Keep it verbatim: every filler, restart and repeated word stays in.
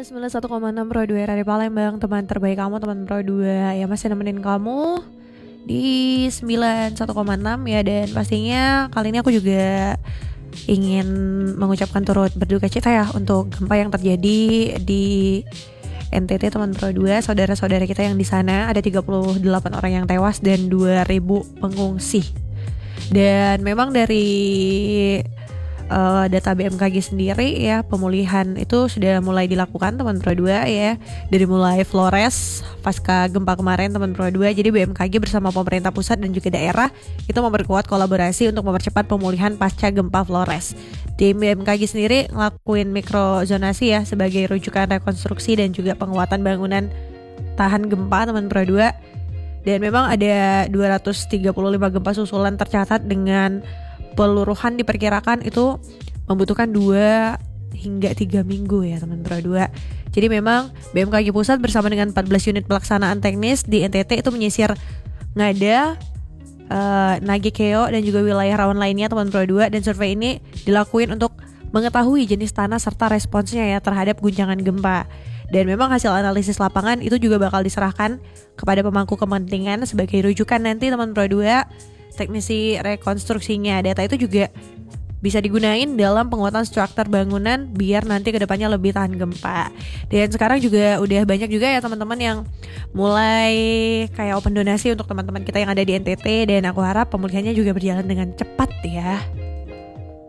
sembilan puluh satu koma enam Pro dua dari Palembang, teman terbaik kamu, teman Pro dua ya, masih nemenin kamu di sembilan puluh satu koma enam ya. Dan pastinya kali ini aku juga ingin mengucapkan turut berduka cita ya untuk gempa yang terjadi di N T T, teman Pro dua, saudara-saudara kita yang di sana. Ada tiga puluh delapan orang yang tewas dan dua ribu pengungsi. Dan memang dari uh, data B M K G sendiri ya, pemulihan itu sudah mulai dilakukan, teman Pro dua ya. Dari mulai Flores pasca gempa kemarin, teman Pro dua. Jadi B M K G bersama pemerintah pusat dan juga daerah itu memperkuat kolaborasi untuk mempercepat pemulihan pasca gempa Flores. Di B M K G sendiri ngelakuin mikrozonasi ya sebagai rujukan rekonstruksi dan juga penguatan bangunan tahan gempa, teman Pro dua. Dan memang ada dua ratus tiga puluh lima gempa susulan tercatat dengan peluruhan diperkirakan itu membutuhkan dua hingga tiga minggu ya, teman Pro dua. Jadi memang B M K G pusat bersama dengan empat belas unit pelaksanaan teknis di N T T itu menyisir Ngada, uh, Nage Keo dan juga wilayah rawan lainnya, teman Pro dua. Dan survei ini dilakuin untuk mengetahui jenis tanah serta responsnya ya terhadap guncangan gempa. Dan memang hasil analisis lapangan itu juga bakal diserahkan kepada pemangku kepentingan sebagai rujukan nanti, teman Pro dua. Teknisi rekonstruksinya, data itu juga bisa digunain dalam penguatan struktur bangunan biar nanti kedepannya lebih tahan gempa. Dan sekarang juga udah banyak juga ya teman-teman yang mulai kayak open donasi untuk teman-teman kita yang ada di N T T. Dan aku harap pemulihannya juga berjalan dengan cepat ya.